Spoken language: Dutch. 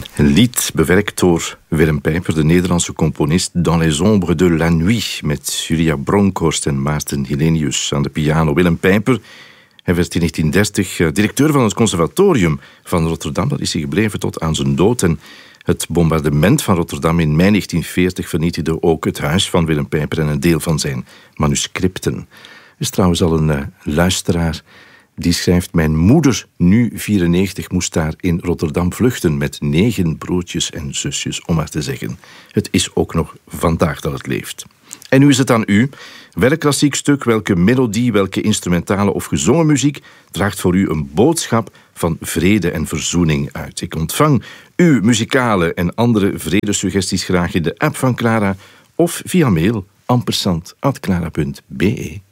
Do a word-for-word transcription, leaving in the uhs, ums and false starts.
Een lied bewerkt door Willem Pijper, de Nederlandse componist, Dans les ombres de la nuit, met Julia Bronkhorst en Maarten Hillenius aan de piano. Willem Pijper, hij werd in negentien dertig directeur van het conservatorium van Rotterdam. Dat is hij gebleven tot aan zijn dood. En het bombardement van Rotterdam in mei negentien veertig vernietigde ook het huis van Willem Pijper en een deel van zijn manuscripten. Er is trouwens al een uh, luisteraar die schrijft: mijn moeder, nu vierennegentig, moest daar in Rotterdam vluchten met negen broertjes en zusjes, om maar te zeggen. Het is ook nog vandaag dat het leeft. En nu is het aan u. Welk klassiek stuk, welke melodie, welke instrumentale of gezongen muziek draagt voor u een boodschap van vrede en verzoening uit? Ik ontvang uw muzikale en andere vredesuggesties graag in de app van Clara of via mail ampersand apenstaartje clara punt be.